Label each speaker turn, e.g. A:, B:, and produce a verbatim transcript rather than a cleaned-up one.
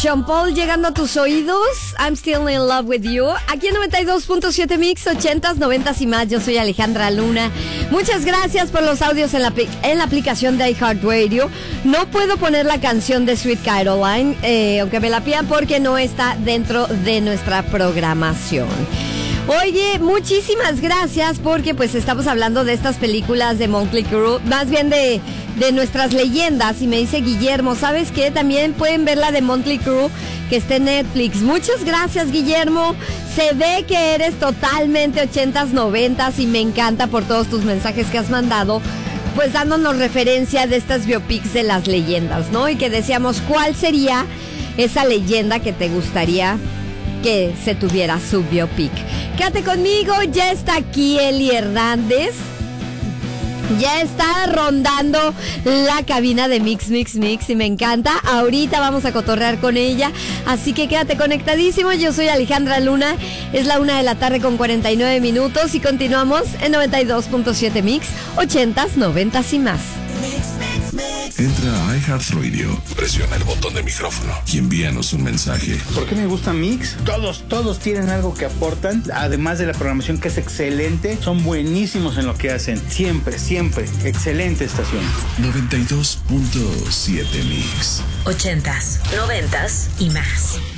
A: Sean Paul llegando a tus oídos. I'm still in love with you. Aquí en noventa y dos punto siete Mix, ochentas, noventas y más. Yo soy Alejandra Luna. Muchas gracias por los audios en la, en la aplicación de iHeartRadio. No puedo poner la canción de Sweet Caroline, eh, aunque me la pidan, porque no está dentro de nuestra programación. Oye, muchísimas gracias porque pues estamos hablando de estas películas de Motley Crue, más bien de, de nuestras leyendas, y me dice Guillermo, ¿sabes qué? También pueden ver la de Motley Crue que está en Netflix. Muchas gracias, Guillermo. Se ve que eres totalmente ochentas, noventas y me encanta por todos tus mensajes que has mandado, pues dándonos referencia de estas biopics de las leyendas, ¿no? Y que decíamos, ¿cuál sería esa leyenda que te gustaría que se tuviera su biopic? Quédate conmigo, ya está aquí Eli Hernández. Ya está rondando la cabina de Mix, Mix, Mix y me encanta. Ahorita vamos a cotorrear con ella, así que quédate conectadísimo. Yo soy Alejandra Luna, es la una de la tarde con cuarenta y nueve minutos y continuamos en noventa y dos punto siete Mix, ochentas, noventas y más.
B: Entra a iHeartRadio, presiona el botón de micrófono y envíanos un mensaje.
C: ¿Por qué me gusta Mix? Todos, todos tienen algo que aportan, además de la programación que es excelente, son buenísimos en lo que hacen. Siempre, siempre, excelente estación.
B: noventa y dos punto siete Mix.
D: Ochentas, noventas y más.